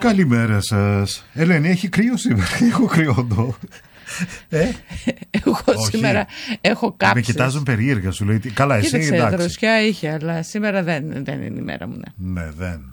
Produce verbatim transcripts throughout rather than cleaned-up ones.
Καλημέρα σας. Ελένη, έχει κρύο σήμερα? Έχω κρυόντο. Ε? Εγώ Όχι. σήμερα έχω κάψεις. Με κοιτάζουν περίεργα, σου λέει. Καλά, εσύ Κοίταξε, εντάξει. δροσιά είχε, αλλά σήμερα δεν, δεν είναι η μέρα μου. Ναι, Ναι, δεν.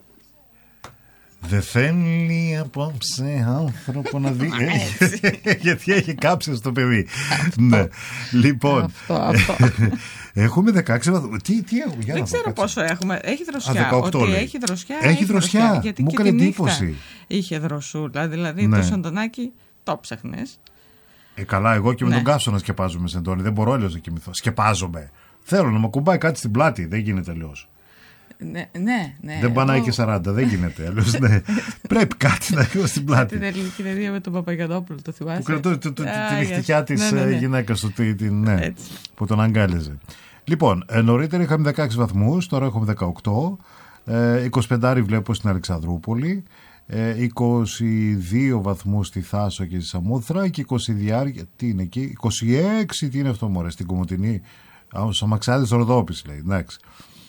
Δεν θέλει απόψε άνθρωπο να δει. Ε, γιατί έχει κάψει το παιδί. Ναι. Λοιπόν. Αυτό, αυτό. Έχουμε δεκαέξι βαθμούς. Τι, τι έχουμε, για Δεν να ξέρω δω, πόσο έχουμε. Έχει δροσιά. Α, δεκαοκτώ Ότι λέει. έχει δροσιά. Έχει δροσιά. Γιατί Μου και έκανε τη νύχτα εντύπωση. είχε δροσούλα. Δηλαδή Ναι. το σαντονάκι το ψάχνες. Ε, καλά, εγώ και με Ναι. τον καύσωνα σκεπάζομαι, Σεντόνι. Δεν μπορώ αλλιώς να κοιμηθώ. Σκεπάζομαι. Θέλω να μου κουμπάει κάτι στην πλάτη. Δεν γίνεται αλλιώς. Ναι, ναι, ναι. Δεν πάνε Εγώ και σαράντα. Δεν γίνεται αλλιώς. Ναι. Πρέπει κάτι να έχω στην πλάτη. Την ελληνική ταινία με τον Παπαγιανόπουλο, το θυμάσαι? Που κρατούσε το- το- Α, την yes. νυχτικιά τη Ναι, ναι, ναι. γυναίκα του, τη- την- ναι, Έτσι. που τον αγκάλιζε. Λοιπόν, ε, νωρίτερα είχαμε δεκαέξι βαθμούς, τώρα έχουμε δεκαοκτώ. Ε, είκοσι πέντε βλέπω στην Αλεξανδρούπολη. Ε, είκοσι δύο βαθμούς στη Θάσο και στη Σαμούθρα και είκοσι διάρκεια. Τι είναι εκεί, είκοσι έξι, τι είναι αυτό, μωρέ, στην Κομοτηνή. Στου Αμαξάδες Ροδόπης, λέει. Εντάξει.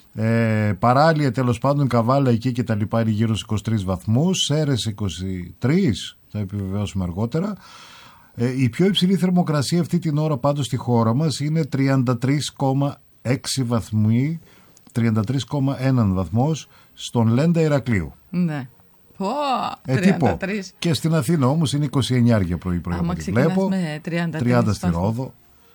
Ε, παράλια, τέλος πάντων, Καβάλα εκεί και τα λοιπά είναι γύρω στους είκοσι τρεις βαθμούς. Σέρες είκοσι τρεις, θα επιβεβαιώσουμε αργότερα. Ε, η πιο υψηλή θερμοκρασία αυτή την ώρα πάντως στη χώρα μας είναι τριάντα τρία κόμμα έξι βαθμοί, τριάντα τρία κόμμα ένα βαθμός στον Λέντα Ηρακλείου. Ναι. Πω, Ε, τι πω. τριάντα τρία. Και στην Αθήνα όμως είναι είκοσι εννιά πρωί πρωί. Άμα από ό,τι ξεκινάς βλέπω. με τριάντα τρία τριάντα στη βαθμούς. Ρόδο.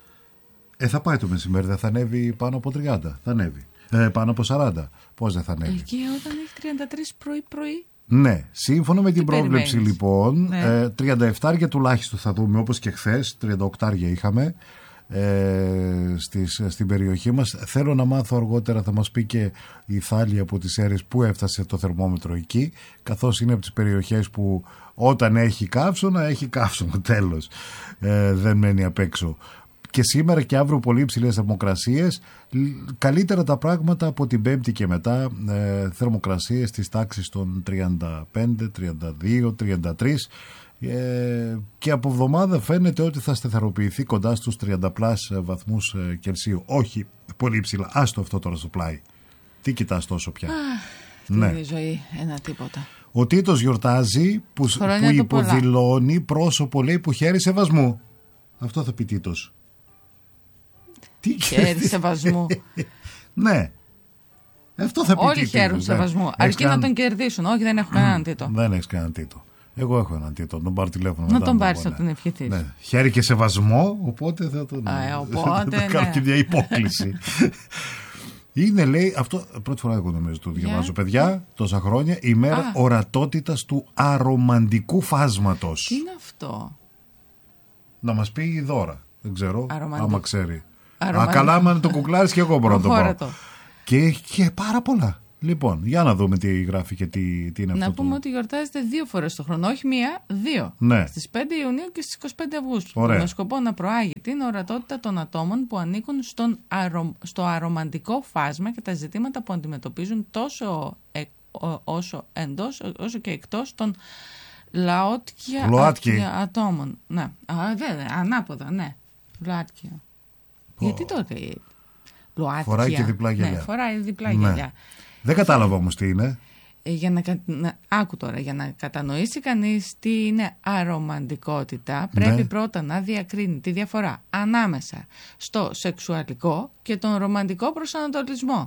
Ε, θα πάει το μεσημέρι, δεν θα ανέβει πάνω από τριάντα. Θα ανέβει. Ε, πάνω από σαράντα. Πώς δεν θα ανέβει. Εκεί όταν έχει τριάντα τρία πρωί-πρωί. Ναι, σύμφωνα με την Τι πρόβλεψη περιμένεις? λοιπόν, Ναι. ε, τριάντα επτά τουλάχιστον θα δούμε, όπως και χθες, τριάντα οκτώ είχαμε ε, στις, στην περιοχή μας. Θέλω να μάθω αργότερα, θα μας πει και η Θάλια από τις Σέρρες που έφτασε το θερμόμετρο εκεί, καθώς είναι από τις περιοχές που όταν έχει καύσωνα, έχει καύσωνα, τέλος. Ε, δεν μένει απ' έξω. Και σήμερα και αύριο πολύ υψηλές θερμοκρασίες. Καλύτερα τα πράγματα από την Πέμπτη και μετά. Ε, θερμοκρασίες στις τάξεις των τριάντα πέντε, τριάντα δύο, τριάντα τρία. Ε, και από εβδομάδα φαίνεται ότι θα σταθεροποιηθεί κοντά στους τριάντα πλας βαθμούς ε, Κελσίου. Όχι πολύ υψηλά. Άστο αυτό τώρα στο πλάι. Τι κοιτάς τόσο πια. Αυτή Ναι. είναι η ζωή, ένα τίποτα. Ο Τίτος γιορτάζει που, Χρόνια που του πολλά. υποδηλώνει πρόσωπο, λέει, που χαίρει σεβασμού. Αυτό θα πει Τίτος. Τι Χέρι σεβασμού. Ναι. Αυτό θα πει Όλοι Τίτος, χαίρουν ναι. σεβασμού. Έχεις Αρκεί να κανένα- τον κερδίσουν. Όχι, δεν έχουμε έναν τίτο. Δεν έχεις κανέναν Τίτο. Εγώ έχω έναν Τίτο. Τον πάρω τηλέφωνο. Να μετά τον το πάρεις πω, να τον ευχηθείς. Ναι. Χαίρει και σεβασμό, οπότε θα τον. Α, ε, θα οπότε, το κάνω ναι. και μια υπόκληση. Είναι, λέει, αυτό πρώτη φορά εγώ νομίζω το διαβάζω, Yeah. παιδιά, τόσα χρόνια, η μέρα Α. ορατότητας του αρομαντικού φάσματος. Τι είναι αυτό? Να μας πει η Δώρα. Δεν ξέρω, Αρομαντικό. άμα ξέρει. Α, Αρομαντικό. καλά, άμα το κουκλάρεις και εγώ μπορώ να το πω. Προχώρα το. Και έχει και πάρα πολλά. Λοιπόν, για να δούμε τι γράφει και τι, τι είναι Να αυτό. πούμε το... ότι γιορτάζεται δύο φορές το χρόνο. Όχι μία, δύο. Ναι. Στις πέντε Ιουνίου και στις είκοσι πέντε Αυγούστου. Ωραία. Με σκοπό να προάγει την ορατότητα των ατόμων που ανήκουν στον αρο... στο αρομαντικό φάσμα και τα ζητήματα που αντιμετωπίζουν τόσο ε... ο- όσο εντός όσο και εκτός των λαότκια Λοάτκι. α- ατόμων. Ναι. Α, βέβαια, ανάποδα, ναι. Λοάτκια. Γιατί τότε λοάτκια. Φοράει και διπλά γυαλιά. Ναι, φοράει διπλά Ναι. γυαλιά. Δεν κατάλαβα όμως τι είναι. Ε, Για να, κα- να, άκου τώρα, για να κατανοήσει κανείς τι είναι αρομαντικότητα, πρέπει Ναι. πρώτα να διακρίνει τη διαφορά ανάμεσα στο σεξουαλικό και τον ρομαντικό προσανατολισμό.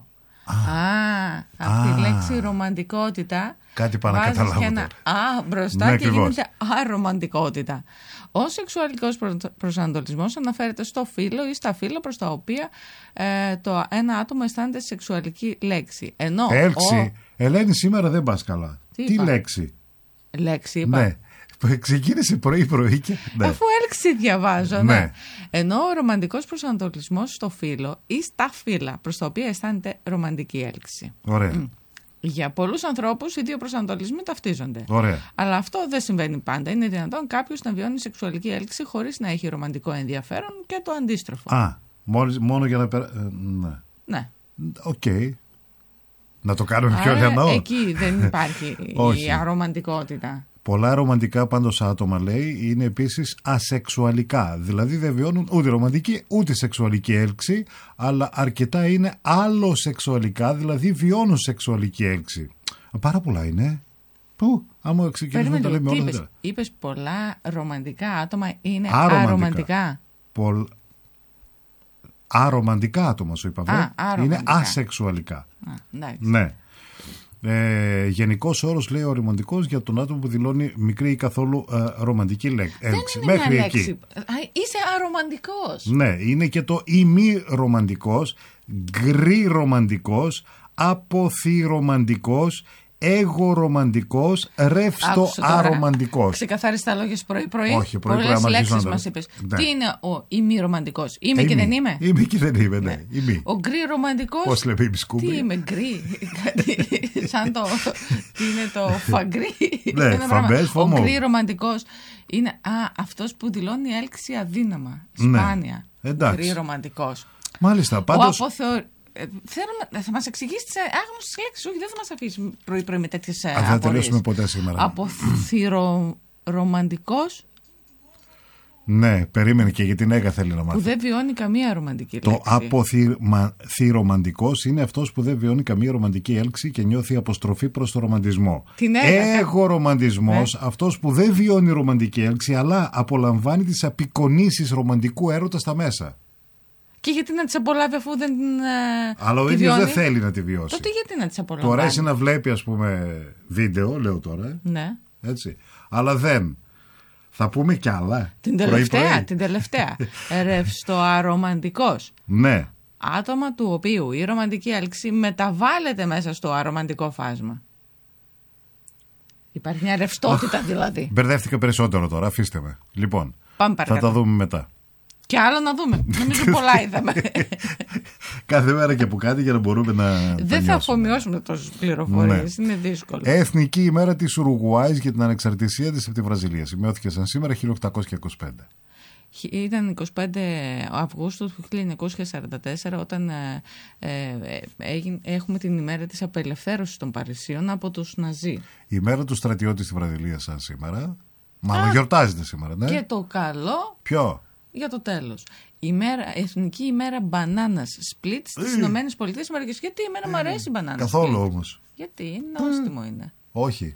Α, αυτή Α. η λέξη ρομαντικότητα Κάτι πάω να βάζεις καταλάβω και ένα α μπροστά Ναι, και ακριβώς. γίνεται αρομαντικότητα. Ο σεξουαλικός προ- προσανατολισμός αναφέρεται στο φύλο ή στα φύλλα προς τα οποία ε, το ένα άτομο αισθάνεται σεξουαλική λέξη. Ενώ Έλξη. Ελένη, σήμερα δεν πας καλά. Τι Τι είπα? λέξη. ο, λέξη είπα. Ναι. Ξεκίνησε πρωί-πρωί και. Ναι. Αφού έλξη διαβάζω, ναι. Ναι. Ενώ ο ρομαντικός προσανατολισμός στο φύλο ή στα φύλλα προς τα οποία αισθάνεται ρομαντική έλξη. Ωραία. Για πολλούς ανθρώπους οι δύο προσανατολισμοί ταυτίζονται. Ωραία. Αλλά αυτό δεν συμβαίνει πάντα. Είναι δυνατόν κάποιος να βιώνει σεξουαλική έλξη χωρίς να έχει ρομαντικό ενδιαφέρον και το αντίστροφο. Α, μόλις, μόνο για να περα... ε, ναι. Ναι. Οκ. Να το κάνουμε πιο Άρα λιανό. εκεί δεν υπάρχει Όχι. η αρομαντικότητα. Πολλά ρομαντικά πάντως άτομα, λέει, είναι επίσης ασεξουαλικά. Δηλαδή δεν βιώνουν ούτε ρομαντική ούτε σεξουαλική έλξη, αλλά αρκετά είναι άλλο σεξουαλικά, δηλαδή βιώνουν σεξουαλική έλξη. Πάρα πολλά είναι. Πού, άμα ξεκινήσουμε να τα λέμε όλα είπες, τώρα. είπες πολλά ρομαντικά άτομα είναι Αρομαντικά. αρομαντικά. Πολ... Αρομαντικά άτομα σου είπα. Α, αρομαντικά. Είναι ασεξουαλικά. Α, εντάξει. Ναι. Ε, γενικός όρος λέει ο ρομαντικός για τον άτομο που δηλώνει μικρή ή καθόλου ε, ρομαντική λέξη. Δεν είναι Μέχρι μια εκεί. λέξη. Α, είσαι αρομαντικός. Ναι, είναι και το ημί ρομαντικός, γκρι ρομαντικός, αποθυρομαντικός, εγωρομαντικός, ρεύστο αρομαντικός. Ξεκαθάρισε τα λόγια πρωί-πρωί. Όχι, πρωί-πρωί. Πολλές άμα αρχίσω λέξεις να τα- μας είπες. Ναι. Τι είναι ο ημι-ρομαντικός? Είμαι Ε, και ημί. δεν είμαι. Είμαι και δεν είμαι, ναι. Ναι. Ημί. Ο γκρι-ρομαντικός. Πώς λέμε η Μπισκούμπρια. Τι είμαι, γκρι. Κάτι σαν το. Τι είναι το φαγκρί. Ναι, Ένα πράγμα. φαμπές, Ο φωμό. γκρι-ρομαντικός είναι α, αυτός που δηλώνει έλξη αδύναμα. Ναι. Σπάνια. Εντάξει. Γκρι-ρομαντικός. Μάλιστα, Ο πάντως. αποθεω... Ε, θέλω να θα μας εξηγήσει τις άγνωστες λέξεις. Όχι, δεν θα μας αφήσει πρωί-πρωί με τέτοιες Α, δεν θα τελειώσουμε ποτέ σήμερα. Αποθυρομαντικός Ναι, περίμενε και για την Έγα θέλει να που μάθει. δεν βιώνει καμία ρομαντική Το λέξη. αποθυρομαντικός είναι αυτός που δεν βιώνει καμία ρομαντική έλξη και νιώθει αποστροφή προς το ρομαντισμό. Την Έγα. Εγωρομαντισμός, Ναι. αυτός που δεν βιώνει ρομαντική έλξη αλλά απολαμβάνει τις απεικονίσεις ρομαντικού έρωτα στα μέσα. Και γιατί να τις απολαύει αφού δεν ε, Αλλά ο τη ίδιος βιώνει? δεν θέλει να τη βιώσει. Τότε γιατί να τις Του απολαμβάνει? αρέσει να βλέπει, ας πούμε, βίντεο, λέω τώρα, ε, Ναι. έτσι. Αλλά δεν. Θα πούμε κι άλλα. Την τελευταία, Πρωί-πρωί. την τελευταία. Ρευστοαρομαντικός. Ναι. Άτομα του οποίου η ρομαντική έλξη μεταβάλλεται μέσα στο αρομαντικό φάσμα. Υπάρχει μια ρευστότητα δηλαδή. Μπερδεύτηκα περισσότερο τώρα, αφήστε με. Λοιπόν, Πάμε θα παρακάτω. τα δούμε μετά. Και άλλο να δούμε. Νομίζω πολλά είδαμε. Κάθε μέρα και από κάτι για να μπορούμε να. Δεν τα θα νιώσουμε. αφομοιώσουμε τόσες πληροφορίες. Ναι. Είναι δύσκολο. Εθνική ημέρα της Ουρουγουάης για την ανεξαρτησία της από τη Βραζιλία. Σημειώθηκε σαν σήμερα χίλια οκτακόσια είκοσι πέντε. Ήταν εικοστή πέμπτη Αυγούστου του χίλια εννιακόσια σαράντα τέσσερα όταν ε, ε, έγινε, έχουμε την ημέρα της απελευθέρωσης των Παρισίων από τους Ναζί. Η μέρα του στρατιώτη στη Βραζιλία σαν σήμερα. Μάλλον γιορτάζεται σήμερα, ναι. Και το καλό Ποιο? για το τέλος. Η μέρα, Εθνική ημέρα μπανάνας split στις Ε. Ηνωμένες Πολιτείες Αμερικής. Γιατί εμένα μου αρέσει η μπανάνα Καθόλου split. όμως. Γιατί είναι νόστιμο είναι. Όχι.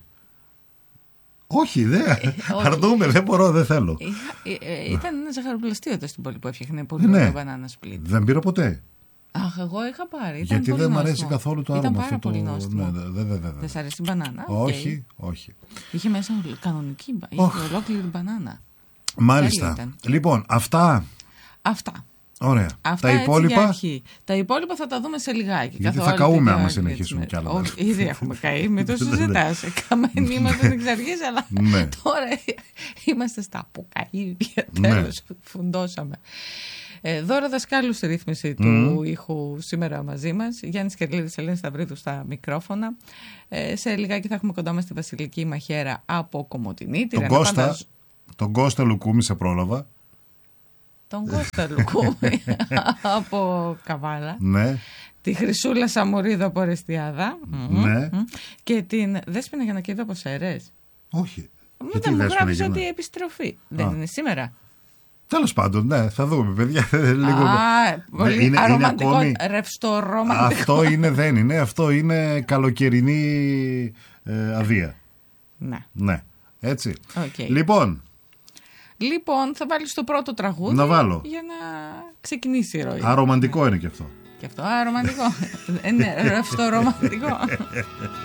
Όχι, δεν. όχι. Αρνούμε, δεν μπορώ, δεν θέλω. Είχα- ε, ε, ήταν ένα ζαχαροπλαστείο εδώ στην πόλη που έφτιαχνε πολύ Ναι. ωραία μπανάνα split. Δεν πήρα ποτέ. Αχ, εγώ είχα πάρει. Ήταν Γιατί πολύ δεν μου νόστιμο. αρέσει καθόλου το Ήταν άρωμα πάρα αυτό. πολύ Το... νόστιμο. Ναι, δεν, δεν, δεν, δεν. Δεν σ' αρέσει η μπανάνα? Όχι, Οκ. όχι. Είχε μέσα κανονική μπα- Οχ. είχε ολόκληρη μπανάνα. Μάλιστα. Τέλεια Λοιπόν, αυτά. Αυτά. Ωραία. Αυτά Τα έτσι για υπόλοιπα. αρχή. Τα υπόλοιπα θα τα δούμε σε λιγάκι. Γιατί καθ' θα όλη καούμε τη άμα διάρκεια συνεχίσουμε της κι άλλα μέρας. μέρες. Όχι, ήδη έχουμε καεί, μην το Ναι, ναι, ναι. συζητάς. Καμένοι είμαστε εξ αρχής, αλλά Ναι. τώρα είμαστε στα αποκαίδια. Ναι. Τέλος, φουντώσαμε. Ε, Δώρα Δασκάλου στη ρύθμιση του ήχου σήμερα μαζί μας. Γιάννης Κερλίδης, Ελένη Σταυρίδου στα μικρόφωνα. Ε, σε λιγάκι θα έχουμε κοντά μας τη Βασιλική Μαχαίρα από Κομοτηνή. τη Τον Ρένα Κώστα, Πανταζ- τον Κώστα Λουκούμη σε πρόλαβα. Τον Κώστα Λουκούμη από Καβάλα. Ναι. Τη Χρυσούλα Σαμουρίδου από Ρεστιάδα. Ναι. Μμμ. Και την Δέσποινα Γιαννακίδου από Σέρες. Όχι. Μετά Γιατί μου δεν γράψει σπήγαινε? ότι επιστροφή. Δεν Α. είναι σήμερα. Τέλος πάντων, ναι, θα δούμε, παιδιά. Λίγο... Α, πολύ είναι- είναι αρομαντικό, ακόμη- ρευστό ρομαντικό. Αυτό είναι, δεν είναι. Αυτό είναι καλοκαιρινή ε, αδεία. Ναι. Ναι. Έτσι. Οκ. Λοιπόν, Λοιπόν, θα βάλεις το πρώτο τραγούδι Να βάλω. για να ξεκινήσει η ροή. αρομαντικό είναι και αυτό. Και αυτό, α, ρομαντικό. Είναι ρευστό ρομαντικό.